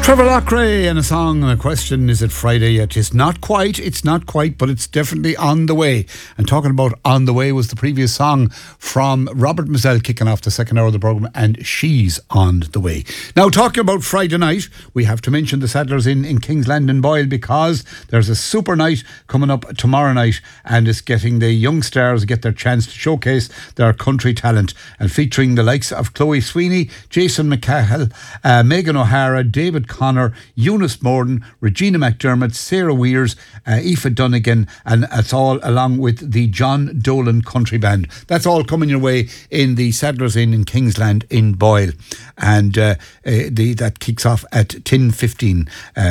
Trevor Lockray and a song and a question, is it Friday yet? It's not quite, but it's definitely on the way. And talking about on the way was the previous song from Robert Mizell kicking off the second hour of the programme, and She's on the Way. Now, talking about Friday night, we have to mention the Saddlers Inn in Kingsland and Boyle, because there's a super night coming up tomorrow night, and it's getting the young stars get their chance to showcase their country talent, and featuring the likes of Chloe Sweeney, Jason McCahill, Megan O'Hara, David Connor, Eunice Morden, Regina McDermott, Sarah Weirs, Aoife Dunnigan, and it's all along with the John Dolan Country Band. That's all coming your way in the Saddlers Inn in Kingsland in Boyle, and that kicks off at 10:15,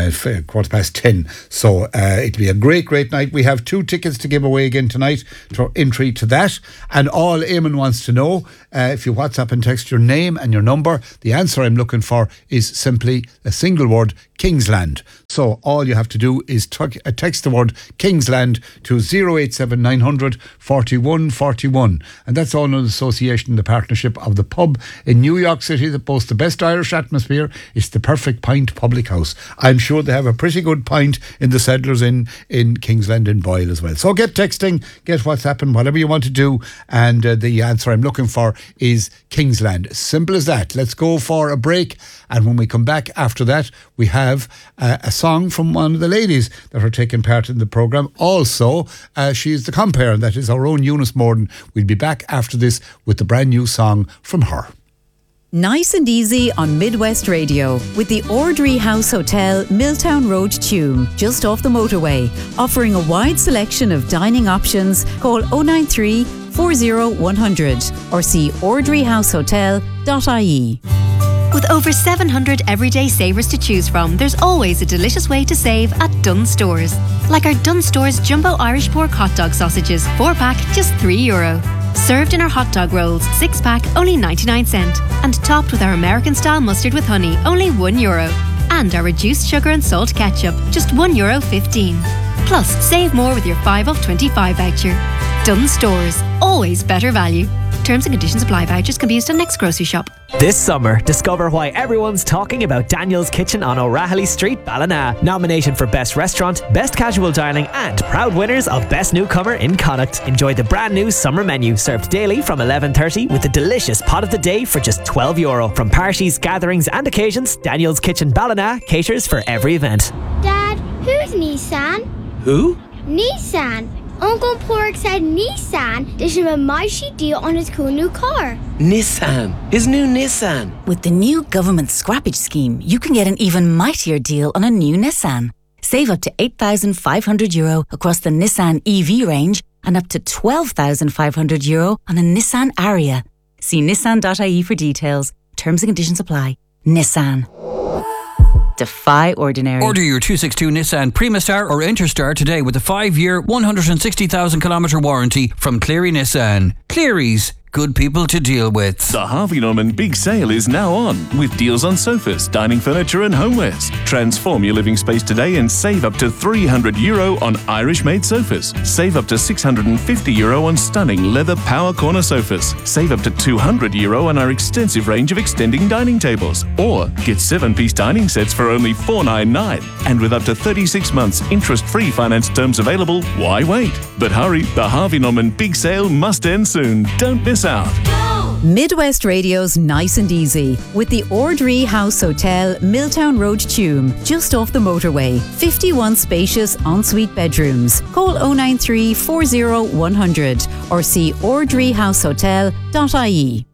10:15. So it'll be a great night. We have 2 tickets to give away again tonight for entry to that, and all Eamon wants to know, if you WhatsApp and text your name and your number, the answer I'm looking for is simply a single word: Kingsland. So all you have to do is text the word Kingsland to 087 900 41 41, and that's all in association, the partnership of the pub in New York City that boasts the best Irish atmosphere. It's the Perfect Pint Public House. I'm sure they have a pretty good pint in the Saddlers Inn in Kingsland and Boyle as well. So get texting, get WhatsApping, whatever you want to do, and the answer I'm looking for is Kingsland. Simple as that. Let's go for a break, and when we come back after that, we have a song from one of the ladies that are taking part in the programme. Also, she's the compere, and that is our own Eunice Morden. We'll be back after this with the brand new song from her. Nice and easy on Midwest Radio with the Ordry House Hotel, Milltown Road, Tuam, just off the motorway. Offering a wide selection of dining options. Call 093 40 100 or see ordryhousehotel.ie. With over 700 everyday savers to choose from, there's always a delicious way to save at Dunnes Stores. Like our Dunnes Stores Jumbo Irish Pork Hot Dog Sausages, 4-pack, just €3. Served in our hot dog rolls, 6-pack, only 99¢. And topped with our American-style mustard with honey, only €1. And our reduced sugar and salt ketchup, just €1.15. Plus, save more with your 5 off 25 voucher. Dunnes Stores, always better value. Terms and conditions apply. Vouchers can be used on next grocery shop. This summer, discover why everyone's talking about Daniel's Kitchen on O'Rahilly Street, Ballina. Nominated for Best Restaurant, Best Casual Dining, and proud winners of Best Newcomer in Connacht. Enjoy the brand new summer menu, served daily from 11:30 with a delicious pot of the day for just €12. From parties, gatherings, and occasions, Daniel's Kitchen Ballina caters for every event. Dad, who's Nissan? Who? Nissan. Uncle Pork said Nissan did him a mighty deal on his cool new car. Nissan. His new Nissan. With the new government scrappage scheme, you can get an even mightier deal on a new Nissan. Save up to €8,500 across the Nissan EV range and up to €12,500 on a Nissan Ariya. See nissan.ie for details. Terms and conditions apply. Nissan. Defy ordinary. Order your 262 Nissan Primastar or Interstar today with a 5-year, 160,000-kilometre warranty from Cleary Nissan. Cleary's, good people to deal with. The Harvey Norman Big Sale is now on, with deals on sofas, dining furniture and homewares. Transform your living space today and save up to €300 on Irish-made sofas. Save up to €650 on stunning leather power corner sofas. Save up to €200 on our extensive range of extending dining tables. Or get 7-piece dining sets for only $499. And with up to 36 months interest-free finance terms available, why wait? But hurry, the Harvey Norman Big Sale must end soon. Don't miss out. Midwest Radio's Nice and Easy with the Ordry House Hotel, Milltown Road, Tuam, just off the motorway. 51 spacious ensuite bedrooms. Call 093 40 100 or see ordryhousehotel.ie.